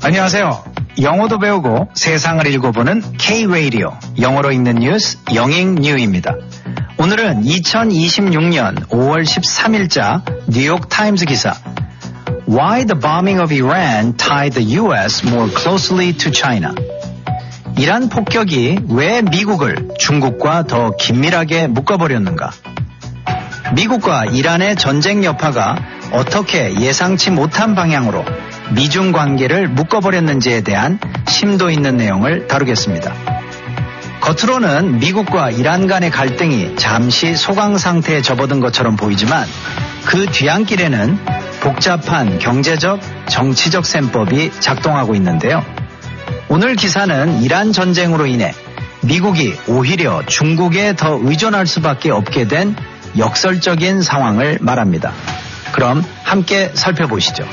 안녕하세요. 영어도 배우고 세상을 읽어보는 K-Radio 영어로 읽는 뉴스 영읽뉴입니다. 오늘은 2026년 5월 13일자 뉴욕 타임스 기사 Why the bombing of Iran tied the U.S. more closely to China. 이란 폭격이 왜 미국을 중국과 더 긴밀하게 묶어버렸는가? 미국과 이란의 전쟁 여파가 어떻게 예상치 못한 방향으로 미중 관계를 묶어버렸는지에 대한 심도 있는 내용을 다루겠습니다. 겉으로는 미국과 이란 간의 갈등이 잠시 소강 상태에 접어든 것처럼 보이지만 그 뒤안길에는 복잡한 경제적, 정치적 셈법이 작동하고 있는데요. 오늘 기사는 이란 전쟁으로 인해 미국이 오히려 중국에 더 의존할 수밖에 없게 된 역설적인 상황을 말합니다. 그럼 함께 살펴보시죠.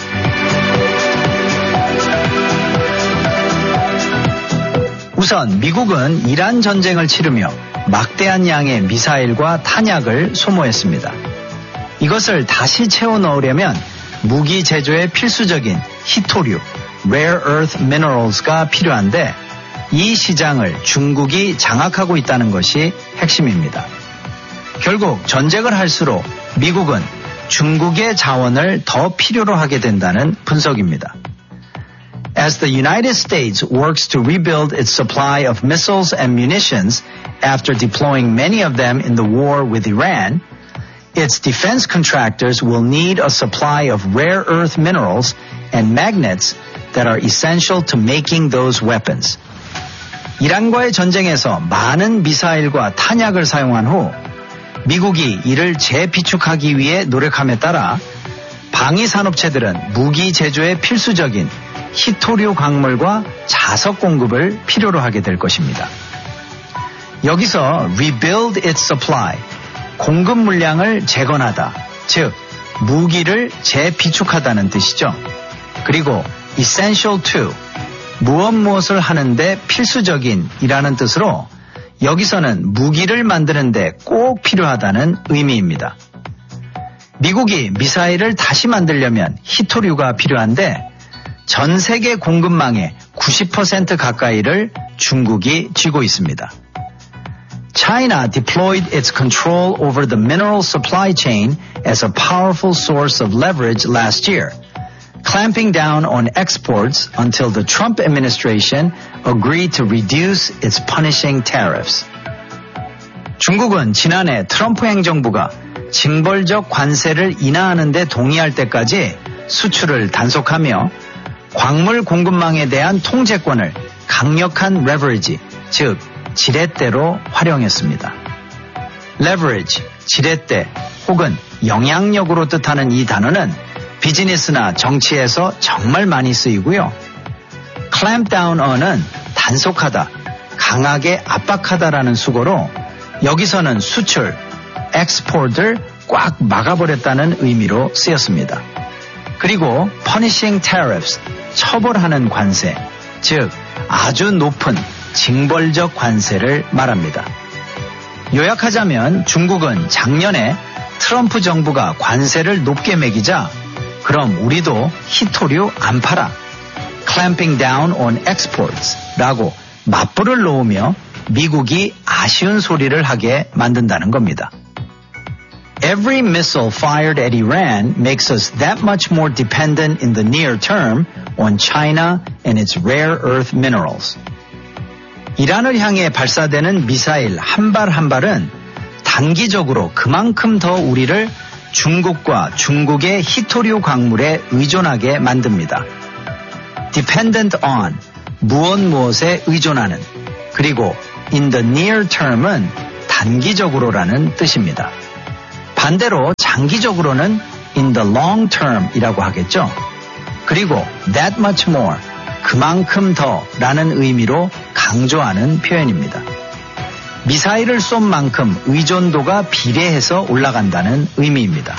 우선 미국은 이란 전쟁을 치르며 막대한 양의 미사일과 탄약을 소모했습니다. 이것을 다시 채워 넣으려면 무기 제조에 필수적인 희토류, rare earth minerals가 필요한데 이 시장을 중국이 장악하고 있다는 것이 핵심입니다. 결국 전쟁을 할수록 미국은 중국의 자원을 더 필요로 하게 된다는 분석입니다. As the United States works to rebuild its supply of missiles and munitions after deploying many of them in the war with Iran, its defense contractors will need a supply of rare earth minerals and magnets that are essential to making those weapons. 이란과의 전쟁에서 많은 미사일과 탄약을 사용한 후 미국이 이를 재비축하기 위해 노력함에 따라 방위 산업체들은 무기 제조에 필수적인 희토류 광물과 자석 공급을 필요로 하게 될 것입니다. 여기서 rebuild its supply, 공급 물량을 재건하다, 즉 무기를 재비축하다는 뜻이죠. 그리고 essential to, 무엇을 하는데 필수적인이라는 뜻으로 여기서는 무기를 만드는데 꼭 필요하다는 의미입니다. 미국이 미사일을 다시 만들려면 희토류가 필요한데 전 세계 공급망의 90% 가까이를 중국이 쥐고 있습니다. China deployed its control over the mineral supply chain as a powerful source of leverage last year, clamping down on exports until the Trump administration agreed to reduce its punishing tariffs. 중국은 지난해 트럼프 행정부가 징벌적 관세를 인하하는 데 동의할 때까지 수출을 단속하며 광물 공급망에 대한 통제권을 강력한 레버리지, 즉 지렛대로 활용했습니다. leverage, 지렛대 혹은 영향력으로 뜻하는 이 단어는 비즈니스나 정치에서 정말 많이 쓰이고요. clamp down on은 단속하다, 강하게 압박하다라는 수고로 여기서는 수출, export을 꽉 막아버렸다는 의미로 쓰였습니다. 그리고 punishing tariffs, 처벌하는 관세, 즉 아주 높은 징벌적 관세를 말합니다. 요약하자면 중국은 작년에 트럼프 정부가 관세를 높게 매기자 그럼 우리도 희토류 안 팔아, clamping down on exports 라고 맞불을 놓으며 미국이 아쉬운 소리를 하게 만든다는 겁니다. Every missile fired at Iran makes us that much more dependent in the near term on China and its rare earth minerals. 이란을 향해 발사되는 미사일 한 발 한 발은 단기적으로 그만큼 더 우리를 중국과 중국의 희토류 광물에 의존하게 만듭니다. Dependent on, 무엇에 의존하는, 그리고 in the near term은 단기적으로라는 뜻입니다. 반대로 장기적으로는 in the long term이라고 하겠죠. 그리고 that much more, 그만큼 더라는 의미로 강조하는 표현입니다. 미사일을 쏜 만큼 의존도가 비례해서 올라간다는 의미입니다.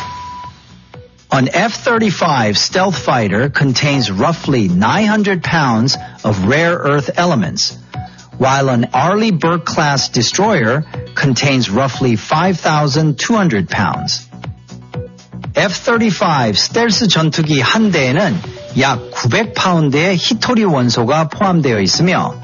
An F-35 stealth fighter contains roughly 900 pounds of rare earth elements, while an Arleigh Burke-class destroyer contains roughly 5,200 pounds. F-35 스텔스 전투기 한 대에는 약 900파운드의 히토리 원소가 포함되어 있으며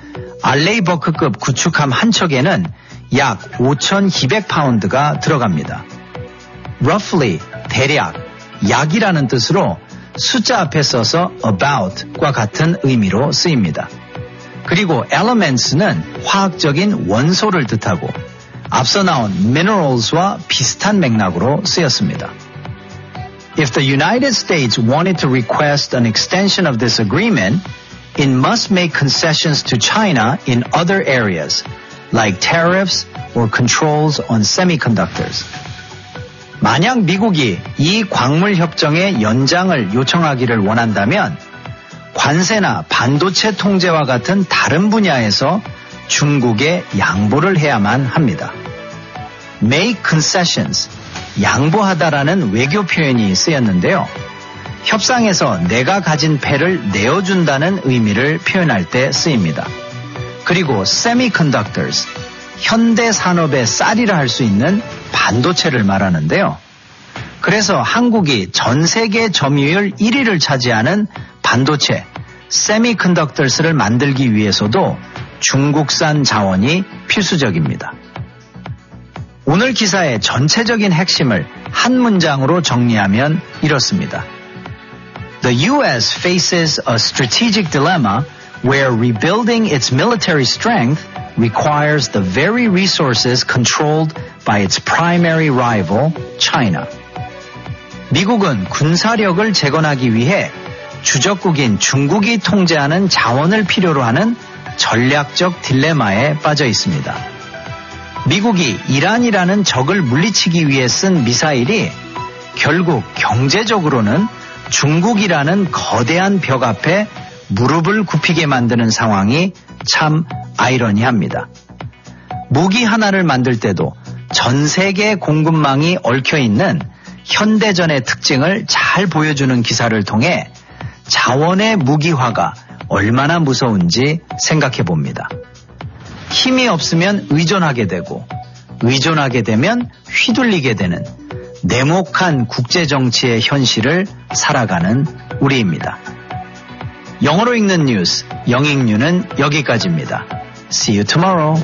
알레이버크급 구축함 한 척에는 약 5,200파운드가 들어갑니다. roughly, 대략, 약이라는 뜻으로 숫자 앞에 써서 about과 같은 의미로 쓰입니다. 그리고 elements는 화학적인 원소를 뜻하고 앞서 나온 minerals와 비슷한 맥락으로 쓰였습니다. If the United States wanted to request an extension of this agreement, it must make concessions to China in other areas, like tariffs or controls on semiconductors. 만약 미국이 이 광물 협정의 연장을 요청하기를 원한다면 관세나 반도체 통제와 같은 다른 분야에서 중국에 양보를 해야만 합니다. Make concessions, 양보하다라는 외교 표현이 쓰였는데요. 협상에서 내가 가진 패를 내어준다는 의미를 표현할 때 쓰입니다. 그리고 semiconductors, 현대 산업의 쌀이라 할 수 있는 반도체를 말하는데요. 그래서 한국이 전 세계 점유율 1위를 차지하는 반도체, semiconductors를 만들기 위해서도 중국산 자원이 필수적입니다. 오늘 기사의 전체적인 핵심을 한 문장으로 정리하면 이렇습니다. The U.S. faces a strategic dilemma where rebuilding its military strength requires the very resources controlled by its primary rival, China. 미국은 군사력을 재건하기 위해 주적국인 중국이 통제하는 자원을 필요로 하는 전략적 딜레마에 빠져 있습니다. 미국이 이란이라는 적을 물리치기 위해 쓴 미사일이 결국 경제적으로는 중국이라는 거대한 벽 앞에 무릎을 굽히게 만드는 상황이 참 아이러니합니다. 무기 하나를 만들 때도 전 세계 공급망이 얽혀있는 현대전의 특징을 잘 보여주는 기사를 통해 자원의 무기화가 얼마나 무서운지 생각해 봅니다. 힘이 없으면 의존하게 되고 의존하게 되면 휘둘리게 되는 냉혹한 국제정치의 현실을 살아가는 우리입니다. 영어로 읽는 뉴스, 영익뉴는 여기까지입니다. See you tomorrow.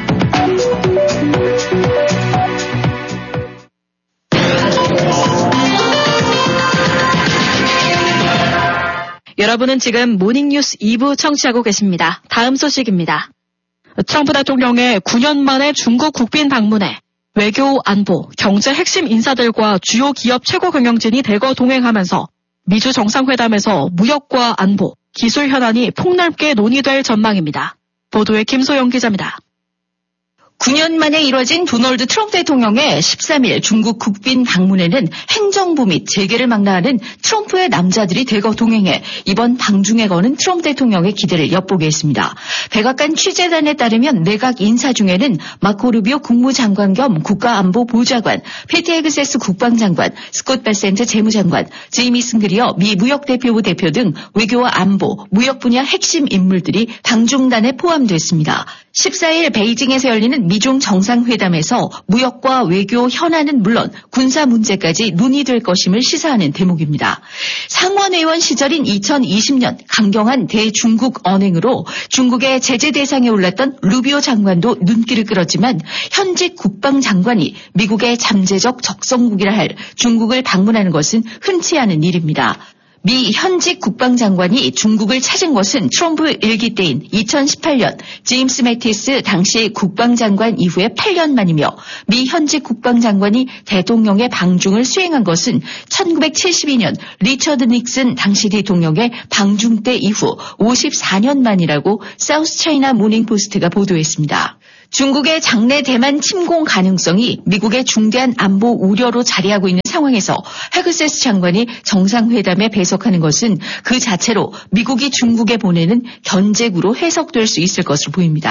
여러분은 지금 모닝뉴스 2부 청취하고 계십니다. 다음 소식입니다. 트럼프 대통령의 9년 만에 중국 국빈 방문에 외교, 안보, 경제 핵심 인사들과 주요 기업 최고 경영진이 대거 동행하면서 미주 정상회담에서 무역과 안보, 기술 현안이 폭넓게 논의될 전망입니다. 보도에 김소영 기자입니다. 9년 만에 이뤄진 도널드 트럼프 대통령의 13일 중국 국빈 방문에는 행정부 및 재계를 망라하는 트럼프의 남자들이 대거 동행해 이번 방중에 거는 트럼프 대통령의 기대를 엿보게 했습니다. 백악관 취재단에 따르면 내각 인사 중에는 마코 루비오 국무장관 겸 국가안보보좌관, 페티 헤그세스 국방장관, 스콧 베센트 재무장관, 제이미 승그리어 미 무역대표부 대표 등 외교와 안보, 무역 분야 핵심 인물들이 방중단에 포함됐습니다. 14일 베이징에서 열리는 미중 정상회담에서 무역과 외교 현안은 물론 군사 문제까지 논의될 것임을 시사하는 대목입니다. 상원의원 시절인 2020년 강경한 대중국 언행으로 중국의 제재 대상에 올랐던 루비오 장관도 눈길을 끌었지만 현직 국방장관이 미국의 잠재적 적성국이라 할 중국을 방문하는 것은 흔치 않은 일입니다. 미 현직 국방장관이 중국을 찾은 것은 트럼프 일기 때인 2018년 제임스 매티스 당시 국방장관 이후에 8년 만이며 미 현직 국방장관이 대통령의 방중을 수행한 것은 1972년 리처드 닉슨 당시 대통령의 방중 때 이후 54년 만이라고 사우스 차이나 모닝포스트가 보도했습니다. 중국의 장래 대만 침공 가능성이 미국의 중대한 안보 우려로 자리하고 있는 상황에서 헤그세스 장관이 정상회담에 배석하는 것은 그 자체로 미국이 중국에 보내는 견제구로 해석될 수 있을 것으로 보입니다.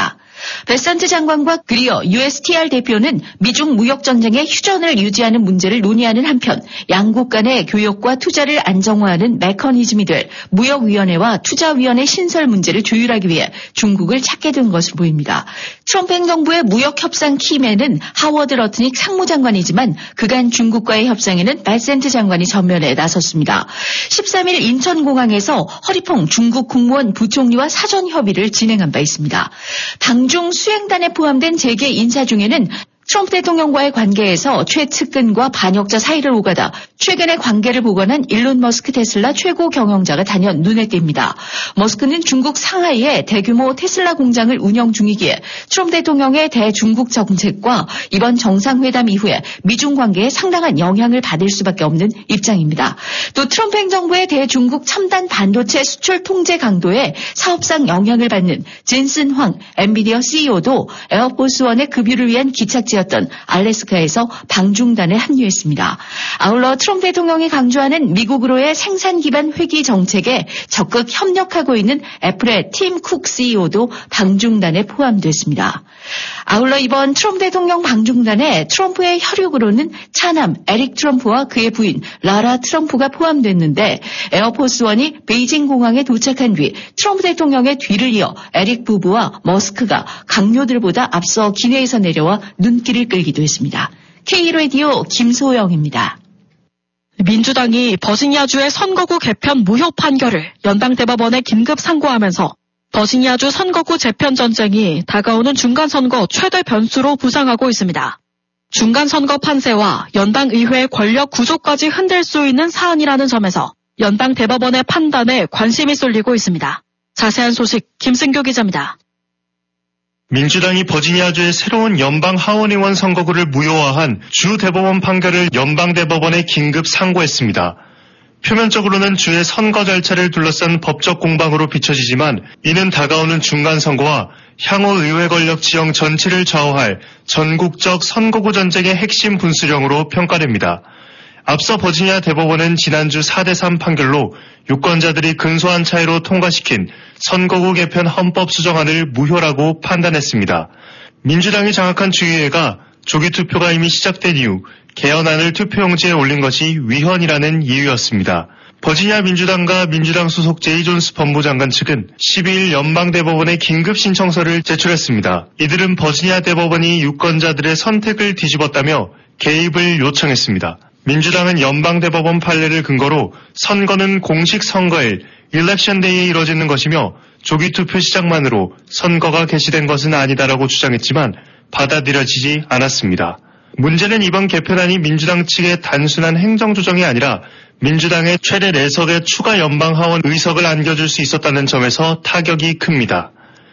베산트 장관과 그리어 USTR 대표는 미중 무역 전쟁의 휴전을 유지하는 문제를 논의하는 한편 양국 간의 교역과 투자를 안정화하는 메커니즘이 될 무역위원회와 투자위원회 신설 문제를 조율하기 위해 중국을 찾게 된 것으로 보입니다. 트럼프 행정부의 무역협상 키맨은 하워드 러트닉 상무장관이지만 그간 중국과의 협상에는 베산트 장관이 전면에 나섰습니다. 13일 인천공항에서 허리퐁 중국 국무원 부총리와 사전 협의를 진행한 바 있습니다. 방중 수행단에 포함된 재계 인사 중에는 트럼프 대통령과의 관계에서 최측근과 반역자 사이를 오가다 최근의 관계를 복원한 일론 머스크 테슬라 최고 경영자가 단연 눈에 띕니다. 머스크는 중국 상하이에 대규모 테슬라 공장을 운영 중이기에 트럼프 대통령의 대중국 정책과 이번 정상회담 이후에 미중 관계에 상당한 영향을 받을 수밖에 없는 입장입니다. 또 트럼프 행정부의 대중국 첨단 반도체 수출 통제 강도에 사업상 영향을 받는 젠슨 황 엔비디아 CEO도 에어포스원의 급유를 위한 기착지였던 알래스카에서 방중단에 합류했습니다. 아울러 트럼프 대통령이 강조하는 미국으로의 생산 기반 회귀 정책에 적극 협력하고 있는 애플의 팀 쿡 CEO도 방중단에 포함됐습니다. 아울러 이번 트럼프 대통령 방중단에 트럼프의 혈육으로는 차남 에릭 트럼프와 그의 부인 라라 트럼프가 포함됐는데 에어포스원이 베이징 공항에 도착한 뒤 트럼프 대통령의 뒤를 이어 에릭 부부와 머스크가 강요들보다 앞서 기내에서 내려와 눈길을 끌기도 했습니다. K라디오 김소영입니다. 민주당이 버지니아주의 선거구 개편 무효 판결을 연방대법원에 긴급 상고하면서 버지니아주 선거구 재편 전쟁이 다가오는 중간선거 최대 변수로 부상하고 있습니다. 중간선거 판세와 연방의회의 권력 구조까지 흔들 수 있는 사안이라는 점에서 연방대법원의 판단에 관심이 쏠리고 있습니다. 자세한 소식 김승교 기자입니다. 민주당이 버지니아주의 새로운 연방 하원의원 선거구를 무효화한 주 대법원 판결을 연방대법원에 긴급 상고했습니다. 표면적으로는 주의 선거 절차를 둘러싼 법적 공방으로 비춰지지만 이는 다가오는 중간선거와 향후 의회 권력 지형 전체를 좌우할 전국적 선거구 전쟁의 핵심 분수령으로 평가됩니다. 앞서 버지니아 대법원은 지난주 4대3 판결로 유권자들이 근소한 차이로 통과시킨 선거구 개편 헌법 수정안을 무효라고 판단했습니다. 민주당이 장악한 주의회가 조기 투표가 이미 시작된 이후 개헌안을 투표용지에 올린 것이 위헌이라는 이유였습니다. 버지니아 민주당과 민주당 소속 제이 존스 법무장관 측은 12일 연방대법원에 긴급 신청서를 제출했습니다. 이들은 버지니아 대법원이 유권자들의 선택을 뒤집었다며 개입을 요청했습니다. 민주당은 연방대법원 판례를 근거로 선거는 공식 선거일 일렉션 데이에 이뤄지는 것이며 조기 투표 시작만으로 선거가 개시된 것은 아니다라고 주장했지만 받아들여지지 않았습니다. 문제는 이번 개편안이 민주당 측의 단순한 행정조정이 아니라 민주당의 최대 4석의 추가 연방하원 의석을 안겨줄 수 있었다는 점에서 타격이 큽니다.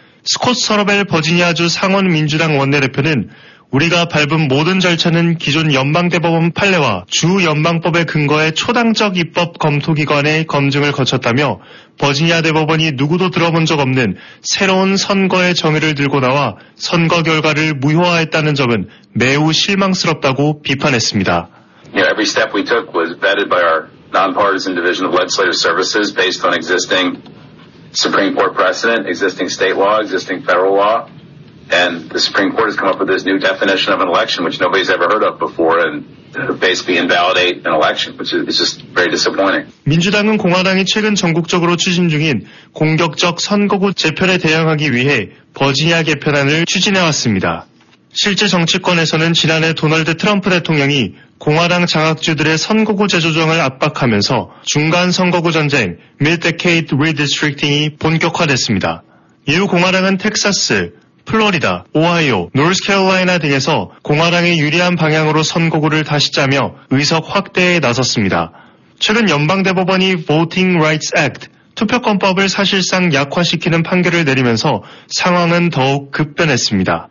스콧 서러벨 버지니아주 상원 민주당 원내대표는 우리가 밟은 모든 절차는 기존 연방대법원 판례와 주 연방법의 근거에 초당적 입법 검토기관의 검증을 거쳤다며 버지니아 대법원이 누구도 들어본 적 없는 새로운 선거의 정의를 들고 나와 선거 결과를 무효화했다는 점은 매우 실망스럽다고 비판했습니다. Every step we took was vetted by our nonpartisan division of legislative services based on existing Supreme Court precedent, existing state law, existing federal law. And the Supreme Court has come up with this new definition of an election, which nobody's ever heard of before, and basically invalidate an election, which is just very disappointing. 민주당은 공화당이 최근 전국적으로 추진 중인 공격적 선거구 재편에 대응하기 위해 버지니아 개편안을 추진해왔습니다. 실제 정치권에서는 지난해 도널드 트럼프 대통령이 공화당 장악주들의 선거구 재조정을 압박하면서 중간 선거구 전쟁, Mid-Decade Redistricting이 본격화됐습니다. 이후 공화당은 텍사스, 플로리다, 오하이오, 노스캐롤라이나 등에서 공화당에 유리한 방향으로 선거구를 다시 짜며 의석 확대에 나섰습니다. 최근 연방대법원이 Voting Rights Act, 투표권법을 사실상 약화시키는 판결을 내리면서 상황은 더욱 급변했습니다.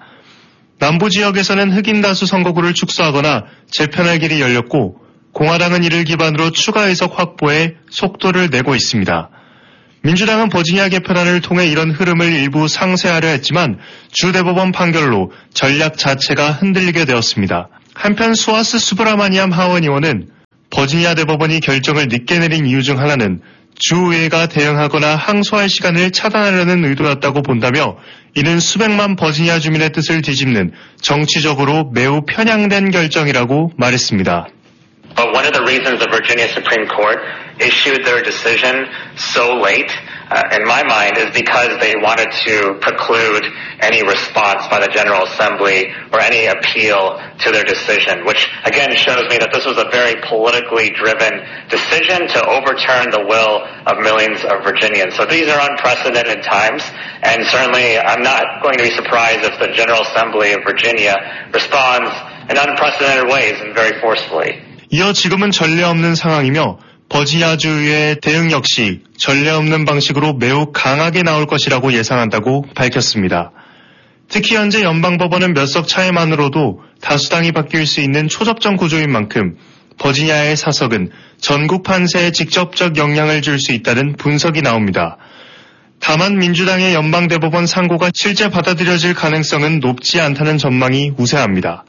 남부 지역에서는 흑인 다수 선거구를 축소하거나 재편할 길이 열렸고 공화당은 이를 기반으로 추가 의석 확보에 속도를 내고 있습니다. 민주당은 버지니아 개편안을 통해 이런 흐름을 일부 상쇄하려 했지만 주 대법원 판결로 전략 자체가 흔들리게 되었습니다. 한편 수아스 수브라마니암 하원 의원은 버지니아 대법원이 결정을 늦게 내린 이유 중 하나는 주의회가 대응하거나 항소할 시간을 차단하려는 의도였다고 본다며 이는 수백만 버지니아 주민의 뜻을 뒤집는 정치적으로 매우 편향된 결정이라고 말했습니다. But one of the reasons the Virginia Supreme Court issued their decision so late, in my mind, is because they wanted to preclude any response by the General Assembly or any appeal to their decision, which again shows me that this was a very politically driven decision to overturn the will of millions of Virginians. So these are unprecedented times, and certainly I'm not going to be surprised if the General Assembly of Virginia responds in unprecedented ways and very forcefully. 이어 지금은 전례 없는 상황이며 버지니아주의 대응 역시 전례 없는 방식으로 매우 강하게 나올 것이라고 예상한다고 밝혔습니다. 특히 현재 연방법원은 몇 석 차이만으로도 다수당이 바뀔 수 있는 초접전 구조인 만큼 버지니아의 사석은 전국 판세에 직접적 영향을 줄 수 있다는 분석이 나옵니다. 다만 민주당의 연방대법원 상고가 실제 받아들여질 가능성은 높지 않다는 전망이 우세합니다.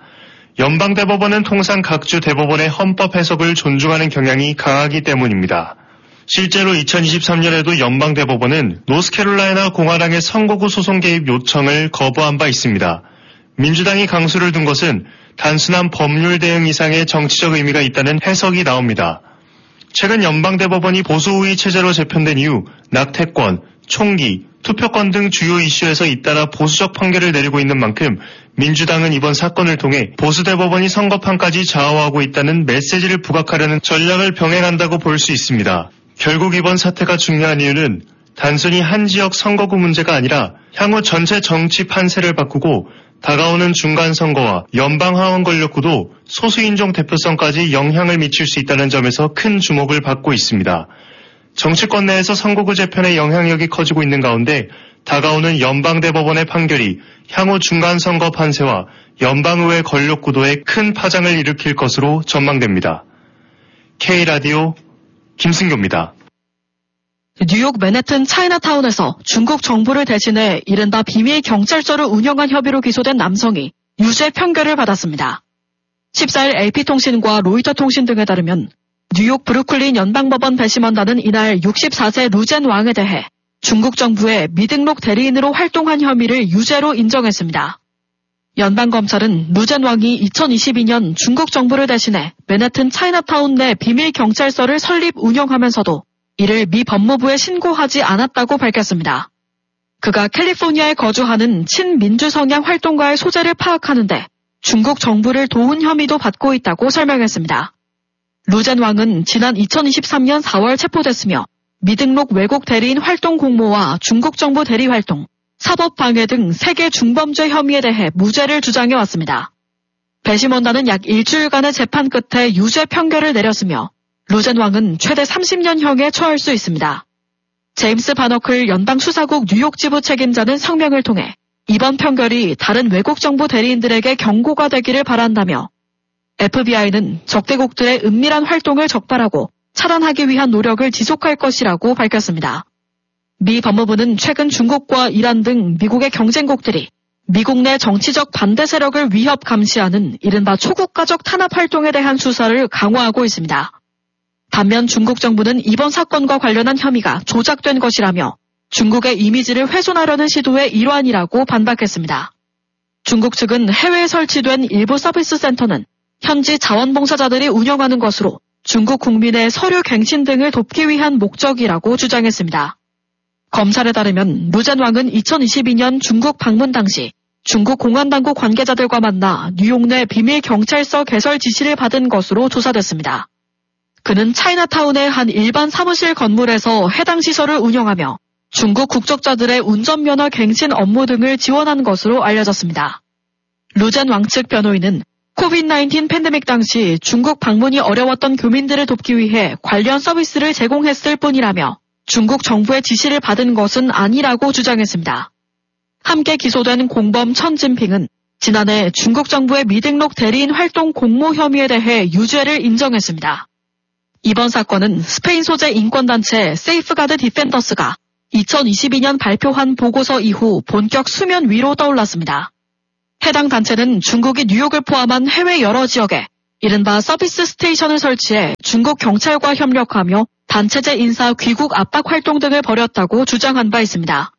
연방대법원은 통상 각주 대법원의 헌법 해석을 존중하는 경향이 강하기 때문입니다. 실제로 2023년에도 연방대법원은 노스캐롤라이나 공화당의 선거구 소송 개입 요청을 거부한 바 있습니다. 민주당이 강수를 둔 것은 단순한 법률 대응 이상의 정치적 의미가 있다는 해석이 나옵니다. 최근 연방대법원이 보수우위 체제로 재편된 이후 낙태권, 총기, 투표권 등 주요 이슈에서 잇따라 보수적 판결을 내리고 있는 만큼 민주당은 이번 사건을 통해 보수대법원이 선거판까지 좌우하고 있다는 메시지를 부각하려는 전략을 병행한다고 볼 수 있습니다. 결국 이번 사태가 중요한 이유는 단순히 한 지역 선거구 문제가 아니라 향후 전체 정치 판세를 바꾸고 다가오는 중간선거와 연방하원 권력구도 소수인종 대표성까지 영향을 미칠 수 있다는 점에서 큰 주목을 받고 있습니다. 정치권 내에서 선거구 재편의 영향력이 커지고 있는 가운데 다가오는 연방대법원의 판결이 향후 중간선거 판세와 연방의회 권력구도에 큰 파장을 일으킬 것으로 전망됩니다. K라디오 김승교입니다. 뉴욕 맨해튼 차이나타운에서 중국 정부를 대신해 이른바 비밀 경찰서를 운영한 혐의로 기소된 남성이 유죄 판결을 받았습니다. 14일 AP통신과 로이터 통신 등에 따르면 뉴욕 브루클린 연방법원 배심원단은 이날 64세 루젠 왕에 대해 중국 정부의 미등록 대리인으로 활동한 혐의를 유죄로 인정했습니다. 연방검찰은 루젠 왕이 2022년 중국 정부를 대신해 맨해튼 차이나타운 내 비밀 경찰서를 설립 운영하면서도 이를 미 법무부에 신고하지 않았다고 밝혔습니다. 그가 캘리포니아에 거주하는 친민주 성향 활동가의 소재를 파악하는데 중국 정부를 도운 혐의도 받고 있다고 설명했습니다. 루젠 왕은 지난 2023년 4월 체포됐으며 미등록 왜곡 대리인 활동 공모와 중국 정부 대리 활동, 사법 방해 등 3개 중범죄 혐의에 대해 무죄를 주장해왔습니다. 배심원단은 약 일주일간의 재판 끝에 유죄 판결을 내렸으며 루젠 왕은 최대 30년형에 처할 수 있습니다. 제임스 바너클 연방수사국 뉴욕 지부 책임자는 성명을 통해 이번 판결이 다른 외국 정부 대리인들에게 경고가 되기를 바란다며 FBI는 적대국들의 은밀한 활동을 적발하고 차단하기 위한 노력을 지속할 것이라고 밝혔습니다. 미 법무부는 최근 중국과 이란 등 미국의 경쟁국들이 미국 내 정치적 반대 세력을 위협 감시하는 이른바 초국가적 탄압 활동에 대한 수사를 강화하고 있습니다. 반면 중국 정부는 이번 사건과 관련한 혐의가 조작된 것이라며 중국의 이미지를 훼손하려는 시도의 일환이라고 반박했습니다. 중국 측은 해외에 설치된 일부 서비스 센터는 현지 자원봉사자들이 운영하는 것으로 중국 국민의 서류 갱신 등을 돕기 위한 목적이라고 주장했습니다. 검찰에 따르면 루젠 왕은 2022년 중국 방문 당시 중국 공안당국 관계자들과 만나 뉴욕 내 비밀 경찰서 개설 지시를 받은 것으로 조사됐습니다. 그는 차이나타운의 한 일반 사무실 건물에서 해당 시설을 운영하며 중국 국적자들의 운전면허 갱신 업무 등을 지원한 것으로 알려졌습니다. 루젠 왕 측 변호인은 코비드-19 팬데믹 당시 중국 방문이 어려웠던 교민들을 돕기 위해 관련 서비스를 제공했을 뿐이라며 중국 정부의 지시를 받은 것은 아니라고 주장했습니다. 함께 기소된 공범 천 진핑은 지난해 중국 정부의 미등록 대리인 활동 공모 혐의에 대해 유죄를 인정했습니다. 이번 사건은 스페인 소재 인권단체 세이프가드 디펜더스가 2022년 발표한 보고서 이후 본격 수면 위로 떠올랐습니다. 해당 단체는 중국이 뉴욕을 포함한 해외 여러 지역에 이른바 서비스 스테이션을 설치해 중국 경찰과 협력하며 단체제 인사 귀국 압박 활동 등을 벌였다고 주장한 바 있습니다.